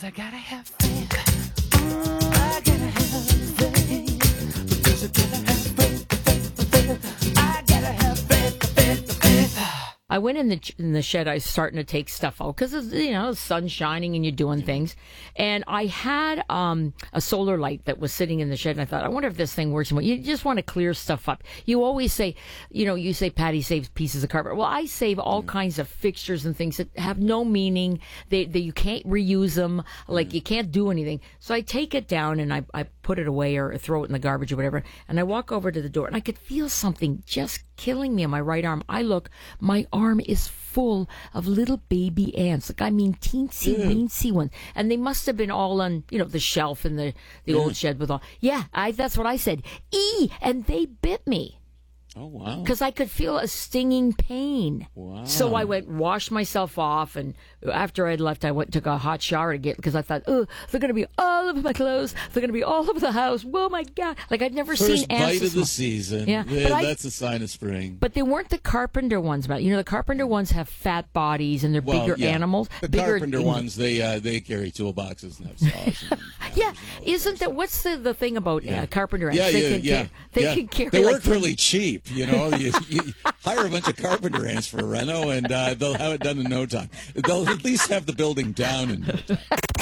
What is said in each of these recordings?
'cause I gotta have faith. I gotta have faith. Because I gotta have faith. I gotta have faith. I went in the shed. I was starting to take stuff out because the sun's shining and you're doing things. And I had a solar light that was sitting in the shed. And I thought, I wonder if this thing works. You just want to clear stuff up. You always say, you say Patty saves pieces of carpet. Well, I save all kinds of fixtures and things that have no meaning. They you can't reuse them. Like you can't do anything. So I take it down and I put it away or throw it in the garbage or whatever. And I walk over to the door and I could feel something just killing me on my right arm. I look, my arm is full of little baby ants. Like, I mean, teensy weensy ones. And they must have been all on, the shelf in the old shed with all. Yeah, that's what I said. And they bit me. Oh, wow. Because I could feel a stinging pain. Wow. So I went, washed myself off, and after I'd left, I went and took a hot shower again, because I thought, they're going to be all over my clothes. They're going to be all over the house. Oh, my God. Like, I'd never seen ants. First bite of the season. Yeah. That's a sign of spring. But they weren't the carpenter ones. The carpenter ones have fat bodies, and they're bigger animals. The carpenter ones, they carry toolboxes and have saws. Yeah. Isn't that, what's the thing about carpenter ants? Yeah, they can carry. They work really cheap. You hire a bunch of carpenter ants for a reno, and they'll have it done in no time. They'll at least have the building down in no time.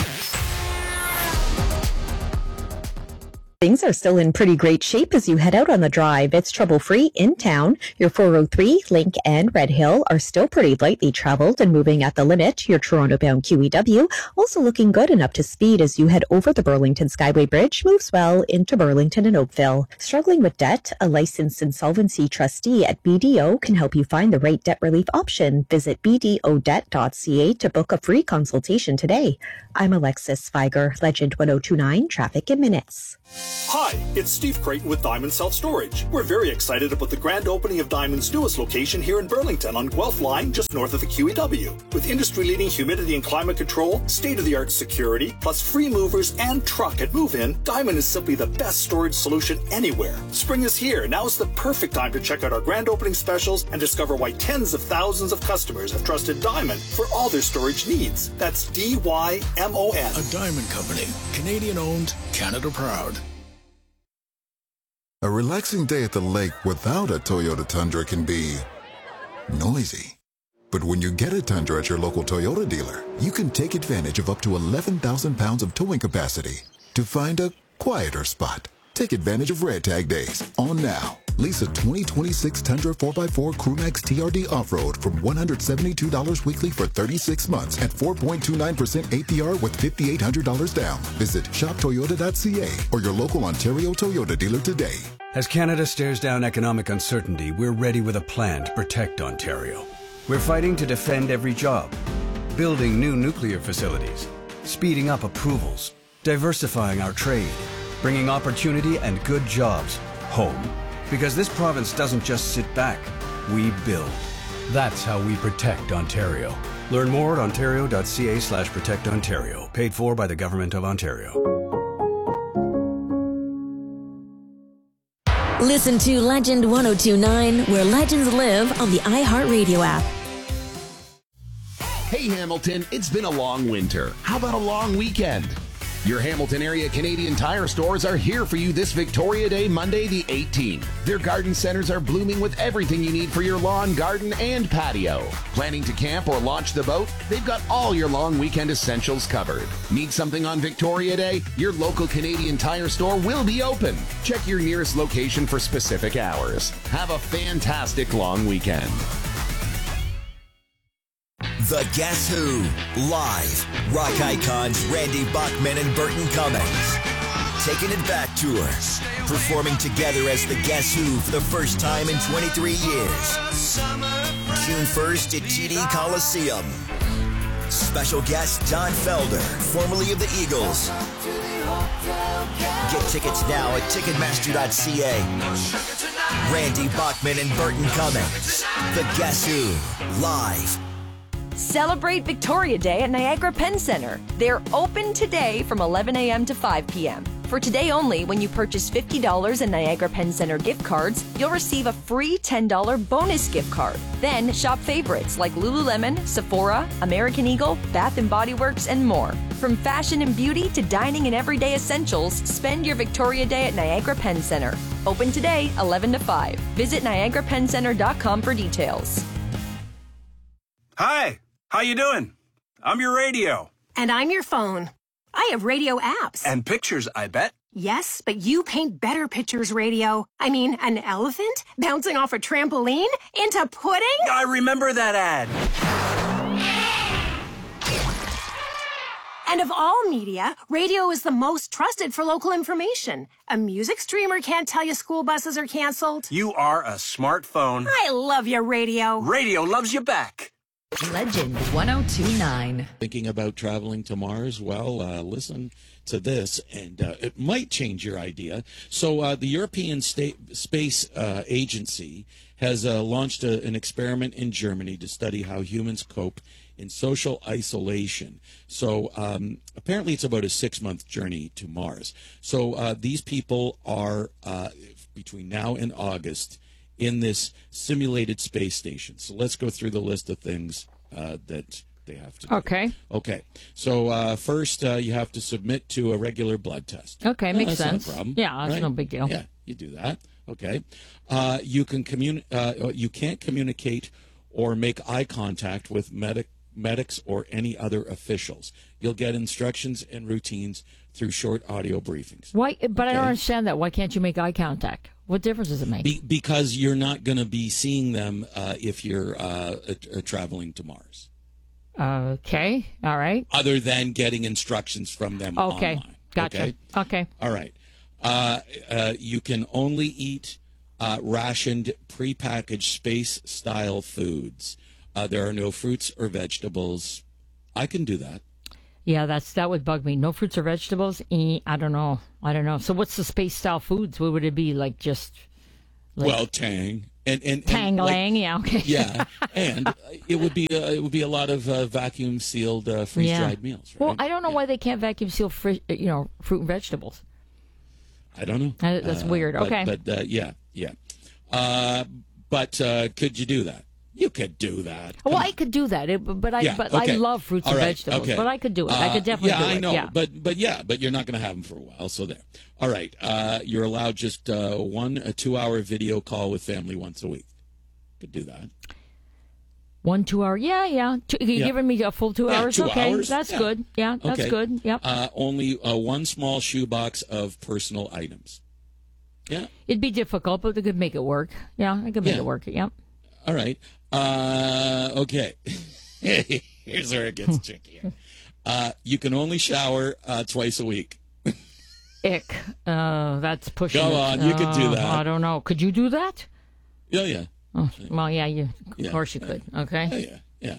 Things are still in pretty great shape as you head out on the drive. It's trouble-free in town. Your 403, Link, and Red Hill are still pretty lightly traveled and moving at the limit. Your Toronto-bound QEW also looking good and up to speed as you head over the Burlington Skyway Bridge, moves well into Burlington and Oakville. Struggling with debt? A licensed insolvency trustee at BDO can help you find the right debt relief option. Visit bdodebt.ca to book a free consultation today. I'm Alexis Feiger, Legend 1029, Traffic in Minutes. Hi, it's Steve Creighton with Diamond Self-Storage. We're very excited about the grand opening of Diamond's newest location here in Burlington on Guelph Line, just north of the QEW. With industry-leading humidity and climate control, state-of-the-art security, plus free movers and truck at move-in, Diamond is simply the best storage solution anywhere. Spring is here. Now is the perfect time to check out our grand opening specials and discover why tens of thousands of customers have trusted Diamond for all their storage needs. That's DYMON. A Diamond Company. Canadian-owned, Canada-proud. A relaxing day at the lake without a Toyota Tundra can be noisy. But when you get a Tundra at your local Toyota dealer, you can take advantage of up to 11,000 pounds of towing capacity to find a quieter spot. Take advantage of Red Tag Days on now. Lease a 2026 Tundra 4x4 Crewmax TRD Off-Road from $172 weekly for 36 months at 4.29% APR with $5,800 down. Visit shoptoyota.ca or your local Ontario Toyota dealer today. As Canada stares down economic uncertainty, we're ready with a plan to protect Ontario. We're fighting to defend every job, building new nuclear facilities, speeding up approvals, diversifying our trade, bringing opportunity and good jobs home. Because this province doesn't just sit back, we build. That's how we protect Ontario. Learn more at ontario.ca/protectontario. Paid for by the Government of Ontario. Listen to Legend 1029, where legends live on the iHeartRadio app. Hey Hamilton, it's been a long winter. How about a long weekend? Your Hamilton area Canadian Tire stores are here for you this Victoria Day, Monday the 18th. Their garden centers are blooming with everything you need for your lawn, garden, and patio. Planning to camp or launch the boat? They've got all your long weekend essentials covered. Need something on Victoria Day? Your local Canadian Tire store will be open. Check your nearest location for specific hours. Have a fantastic long weekend. The Guess Who, live. Rock icons Randy Bachman and Burton Cummings. Taking it back tour. Performing together as the Guess Who for the first time in 23 years. June 1st at TD Coliseum. Special guest Don Felder, formerly of the Eagles. Get tickets now at Ticketmaster.ca. Randy Bachman and Burton Cummings. The Guess Who, live. Celebrate Victoria Day at Niagara Pen Center. They're open today from 11 a.m. to 5 p.m. For today only, when you purchase $50 in Niagara Pen Center gift cards, you'll receive a free $10 bonus gift card. Then shop favorites like Lululemon, Sephora, American Eagle, Bath & Body Works, and more. From fashion and beauty to dining and everyday essentials, spend your Victoria Day at Niagara Pen Center. Open today, 11 to 5. Visit NiagaraPenCenter.com for details. Hi, how you doing? I'm your radio. And I'm your phone. I have radio apps. And pictures, I bet. Yes, but you paint better pictures, radio. I mean, an elephant bouncing off a trampoline into pudding? I remember that ad. And of all media, radio is the most trusted for local information. A music streamer can't tell you school buses are canceled. You are a smartphone. I love your radio. Radio loves you back. Legend 1029. Thinking about traveling to Mars? Well, listen to this, and it might change your idea. So the European Space Agency has launched an experiment in Germany to study how humans cope in social isolation. So apparently it's about a 6-month journey to Mars. So these people are, between now and August, in this simulated space station. So let's go through the list of things that they have to do. Okay. So first, you have to submit to a regular blood test. Okay, makes sense. Not a problem. Yeah, that's no big deal. Yeah, you do that. Okay. You can't communicate or make eye contact with medics or any other officials. You'll get instructions and routines through short audio briefings. Why? But Okay. I don't understand that. Why can't you make eye contact? What difference does it make? Because you're not going to be seeing them if you're traveling to Mars. Okay. All right. Other than getting instructions from them online. Gotcha. Okay. All right. You can only eat rationed, prepackaged space-style foods. There are no fruits or vegetables. I can do that. Yeah, that would bug me. No fruits or vegetables? I don't know. So what's the space-style foods? What would it be? Like just... Well, Tang. And Tang-lang, yeah, okay. Yeah, and it would be a lot of vacuum-sealed, freeze-dried meals, right? Well, I don't know why they can't vacuum seal fruit and vegetables. I don't know. That's weird. Okay. But yeah. But could you do that? You could do that. Well, I could do that, I love fruits and vegetables. Okay. But I could do it. I could definitely do it. I know. Yeah. But you're not going to have them for a while. So there. All right. You're allowed just a 2-hour video call with family once a week. Could do that. 1 2 hour. Yeah. You're giving me a full 2 hours. 2 okay, hours. That's good. Yeah, that's good. Yep. Only one small shoebox of personal items. Yeah. It'd be difficult, but they could make it work. Yeah, I could make it work. Yep. All right. Okay. Here's where it gets trickier. You can only shower twice a week. Ick. That's pushing Go on. You could do that. I don't know. Could you do that? Yeah. Oh, well, yeah. Of course you could. Okay. Yeah.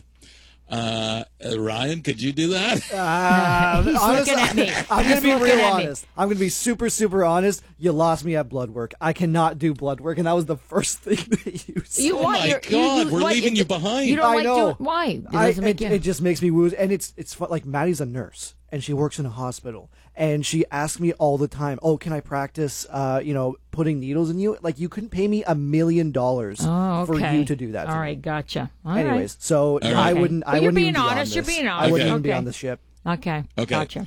Ryan, could you do that? He's honestly, looking at me. I'm going to be He's real looking at me. honest. I'm going to be super, super honest. You lost me at blood work. I cannot do blood work, and that was the first thing that you said. Oh my God, we're leaving you behind. You don't I like know. doing why? It doesn't make you... It just makes me woozy, and it's fun. Like Maddie's a nurse, and she works in a hospital, and she asks me all the time, "Oh, can I practice? Putting needles in you? Like you couldn't pay me $1 million for you to do that." All right, gotcha. All Anyways, right. so Okay. I wouldn't. But I you're wouldn't being even be on honest. You're this. being I honest. wouldn't even be Okay. on the ship. Okay. Okay.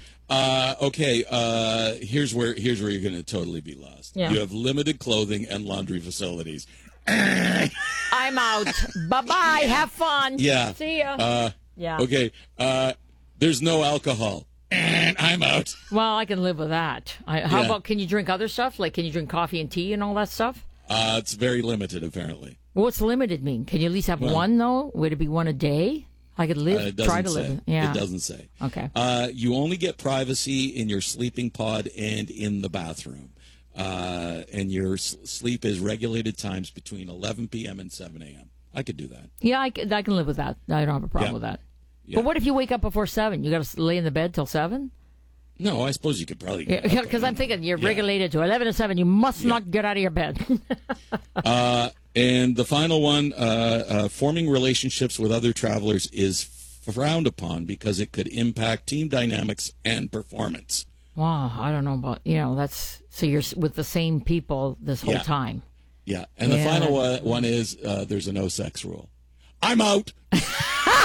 Gotcha. Here's where you're going to totally be lost. Yeah. You have limited clothing and laundry facilities. I'm out. Bye-bye. Have fun. Yeah. See ya. Yeah. Okay. There's no alcohol. I'm out. Well, I can live with that. How about, can you drink other stuff? Like, can you drink coffee and tea and all that stuff? It's very limited, apparently. What's limited mean? Can you at least have one, though? Would it be one a day? I could live, try to live. Yeah. It doesn't say. Okay. You only get privacy in your sleeping pod and in the bathroom. And your sleep is regulated times between 11 p.m. and 7 a.m. I could do that. Yeah, I can live with that. I don't have a problem with that. Yeah. But what if you wake up before 7? You got to lay in the bed till 7? No, I suppose you could probably. Because I'm thinking you're regulated to 11 to 7. You must not get out of your bed. And the final one, forming relationships with other travelers is frowned upon because it could impact team dynamics and performance. Wow, I don't know about, that's, so you're with the same people this whole time. Yeah, and the final one is there's a no sex rule. I'm out.